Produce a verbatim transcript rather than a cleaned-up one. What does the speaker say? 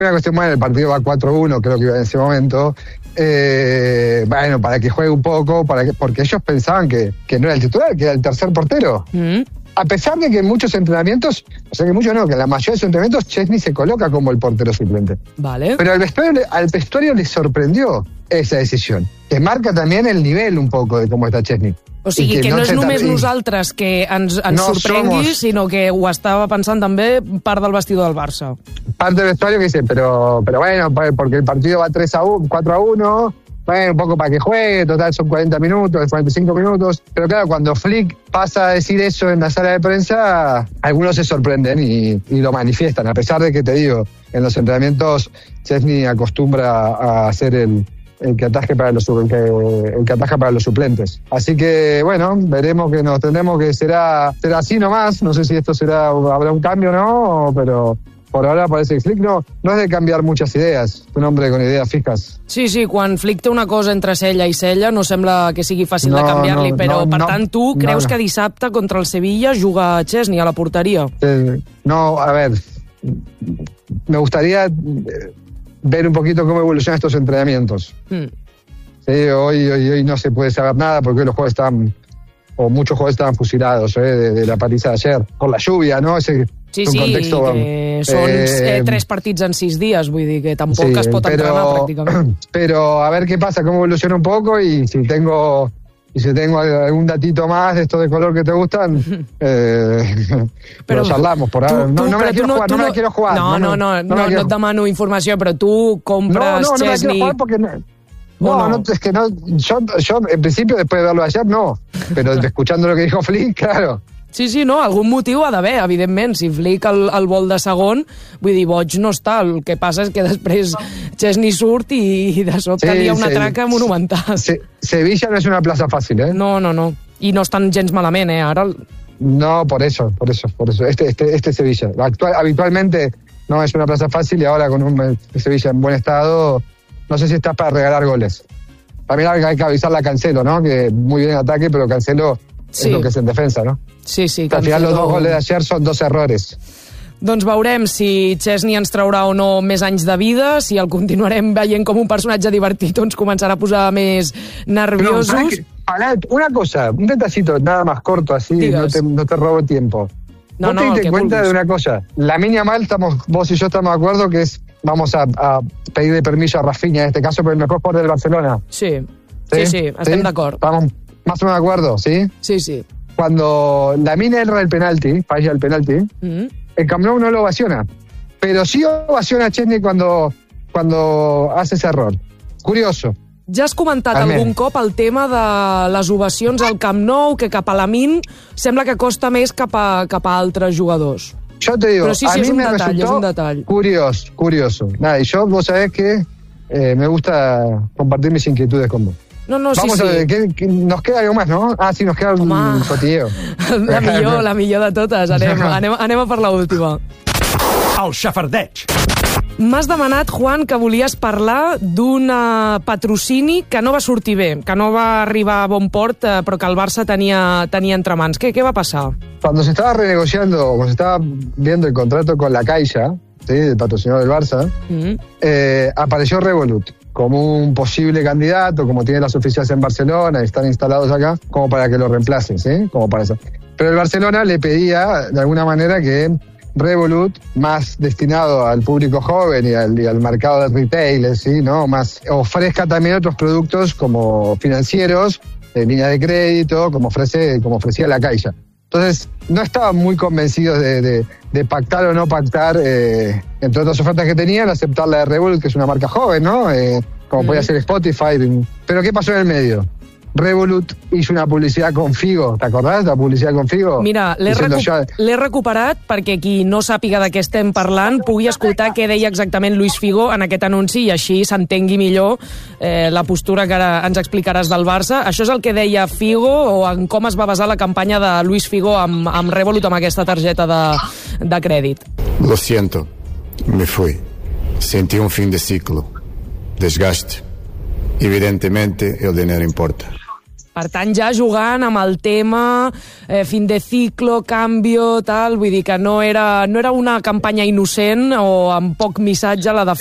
una cuestión más, el partido va cuatro uno, creo que iba en ese momento. Eh, bueno, para que juegue un poco, para que, porque ellos pensaban que, que no era el titular, que era el tercer portero. Mm. A pesar de que en muchos entrenamientos, o sea que muchos no, que en la mayoría de sus entrenamientos Chesney se coloca como el portero suplente. Vale. Pero al vestuario, al vestuario le sorprendió esa decisión, que marca también el nivel un poco de cómo está Chesney. O sigui, que, que no, no és només nosaltres que ens, ens no sorprengui, somos... sinó que ho estava pensant també part del vestidor del Barça. Parte del vestuario que dice, pero, pero bueno, porque el partido va tres a uno, cuatro a uno, bueno, un poco para que juegue, total son cuarenta minutos, cuarenta y cinco minutos. Pero claro, cuando Flick pasa a decir eso en la sala de prensa, algunos se sorprenden y, y lo manifiestan, a pesar de que, te digo, en los entrenamientos Chesney acostumbra a hacer el... el que ataje para los el que, el que ataja para los suplentes. Así que bueno, veremos que nos tendremos que será será así nomás, no sé si esto será habrá un cambio o no, pero por ahora parece que Flick no, no es de cambiar muchas ideas, un hombre con ideas fijas. Sí, sí, quan Flick té una cosa entre cella i cella no sembla que sigui fàcil no, de canviar-li, no, però no, per no, tant tu creus no, no. que dissabte contra el Sevilla juga Chesney a la porteria? Eh, no, a ver, me gustaría ver un poquito cómo evolucionan estos entrenamientos. Mm. Sí, hoy, hoy, hoy no se puede saber nada porque los jugadores estaban, o muchos jugadores estaban fusilados eh, de, de la paliza de ayer, por la lluvia, ¿no? Ese, sí, sí, contexto, que són eh, eh, tres partits en sis dies, vull dir que tampoc sí, es pot pero, entrenar pràcticament. Pero a ver qué pasa, cómo evoluciona un poco y si tengo... Y si tengo algún datito más de estos de color que te gustan, eh, pero charlamos por ahora. No, no me la quiero no, jugar, no me la quiero jugar. No, no, no, no, no, no, no et demano informació, però tu compres no, no, no Chesney... No, no me la quiero jugar porque... No, no, no, es que no, yo, yo en principio después de verlo ayer no, pero escuchando lo que dijo Flick, claro. Sí, sí, no, algun motiu ha d'haver, evidentment. Si Flick el, el vol de segon, vull dir, boig no està. El que passa és que després Chesney surt i, i de sobte sí, hi ha una sí, traca monumental. Sí, Sevilla no es una plaza fácil, ¿eh? No, no, no. I no estan gens malament, ¿eh? Ara... No, por eso, por eso, por eso. Este, este, este Sevilla. Actual, habitualmente no es una plaza fácil y ahora con un Sevilla en buen estado, no sé si estás para regalar goles. También hay que avisarle a Cancelo, ¿no? Que muy bien en ataque, pero Cancelo sí. es lo que es en defensa, ¿no? Sí, sí. Al final los dos goles de ayer son dos errores. Doncs veurem si Chesney ens traurà o no més anys de vida, si el continuarem veient com un personatge divertit o ens començarà a posar més nerviosos. No, una cosa, un detallito nada más corto, así no te, no te robo tiempo. No, ¿Vos no, te diste cuenta vulguis. de una cosa? Lamine Yamal, estamos, vos y yo estamos de acuerdo que es, vamos a, a pedirle permiso a Rafinha en este caso, pero el mejor jugador del Barcelona. Sí, sí, sí, sí estem ¿Sí? d'acord. Estamos más o menos de acuerdo, ¿sí? Sí, sí. Cuando Lamine erra el penalti, falla el penalti, mm-hmm. el Camp Nou no lo ovaciona, pero sí ovaciona a Chesney cuando, cuando hace ese error. Curioso. Ja has comentat També. algun cop el tema de les ovacions al Camp Nou, que cap a Lamine sembla que costa més cap a, cap a altres jugadors. Yo te digo, Pero sí, sí, a es mí un me detall, resultó es un detall. curioso, curioso. Nada, y yo, vos sabés que eh, me gusta compartir mis inquietudes con vos. No, no, Vamos sí, a ver, sí. ¿qué, qué, nos queda algo más, ¿no? Ah, sí, nos queda un Home. cotilleo. La millor, la millor de totes. Anem, anem, anem a per l'última. El xafardeig. M'has demanat, Juan, que volies parlar d'un uh, patrocini que no va sortir bé, que no va arribar a bon port, uh, però que el Barça tenia, tenia entre mans. Què, què va passar? Cuando se estaba renegociando, cuando se estaba viendo el contrato con la Caixa, ¿sí?, el patrocinador del Barça, mm-hmm. eh, apareció Revolut como un posible candidato, como tiene las oficinas en Barcelona, están instalados acá, como para que lo reemplacen, ¿sí? Como para eso. Pero el Barcelona le pedía, de alguna manera, que Revolut, más destinado al público joven y al, y al mercado de retail, ¿sí?, ¿no?, más ofrezca también otros productos como financieros, de línea de crédito, como ofrece, como ofrecía la Caixa. Entonces, no estaban muy convencidos de, de, de pactar o no pactar, eh, entre otras ofertas que tenían, aceptar la de Revolut, que es una marca joven, ¿no? Eh, como mm. podía ser Spotify. Pero ¿qué pasó en el medio? Revolut hizo una publicidad con Figo, ¿te acordás de la publicidad con Figo? Mira, l'he, recu jo... l'he recuperat perquè qui no sàpiga de què estem parlant pugui escoltar què deia exactament Luis Figo en aquest anunci i així s'entengui millor eh, la postura que ara ens explicaràs del Barça. Això és el que deia Figo o en com es va basar la campanya de Luis Figo amb, amb Revolut, amb aquesta targeta de, de crèdit. Lo siento, me fui. Sentí un fin de ciclo. Desgaste. Evidentemente, el dinero importa. Per tant, ja jugant amb el tema eh, fin de ciclo, cambio, tal, vull dir que no era, no era una campanya innocent o amb poc missatge la de